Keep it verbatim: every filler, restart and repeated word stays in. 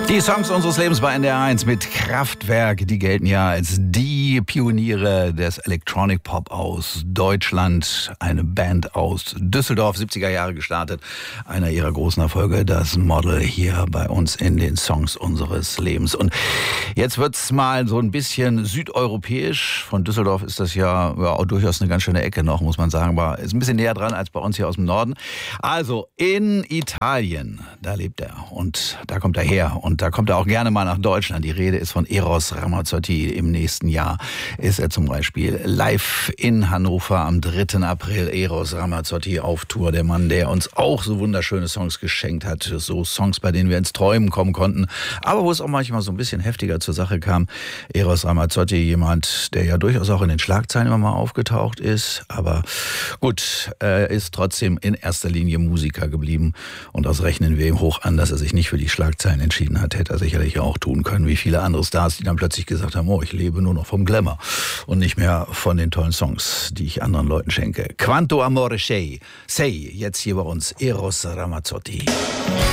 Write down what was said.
Die Songs unseres Lebens bei N D R eins mit Kraftwerk, die gelten ja als die Pioniere des Electronic Pop aus Deutschland. Eine Band aus Düsseldorf, siebziger Jahre gestartet. Einer ihrer großen Erfolge, das Model hier bei uns in den Songs unseres Lebens. Und jetzt wird's mal so ein bisschen südeuropäisch. Von Düsseldorf ist das ja, ja auch durchaus eine ganz schöne Ecke noch, muss man sagen. Aber ist ein bisschen näher dran als bei uns hier aus dem Norden. Also in Italien, da lebt er und da kommt er her. Und da kommt er auch gerne mal nach Deutschland. Die Rede ist von Eros Ramazzotti. Im nächsten Jahr ist er zum Beispiel live in Hannover am dritten April. Eros Ramazzotti auf Tour. Der Mann, der uns auch so wunderschöne Songs geschenkt hat. So Songs, bei denen wir ins Träumen kommen konnten. Aber wo es auch manchmal so ein bisschen heftiger zur Sache kam. Eros Ramazzotti, jemand, der ja durchaus auch in den Schlagzeilen immer mal aufgetaucht ist. Aber gut, er ist trotzdem in erster Linie Musiker geblieben. Und das rechnen wir ihm hoch an, dass er sich nicht für die Schlagzeilen entschieden hat. Hätte er sicherlich auch tun können, wie viele andere Stars, die dann plötzlich gesagt haben, oh, ich lebe nur noch vom Glamour und nicht mehr von den tollen Songs, die ich anderen Leuten schenke. Quanto amore sei, sei, jetzt hier bei uns Eros Ramazzotti.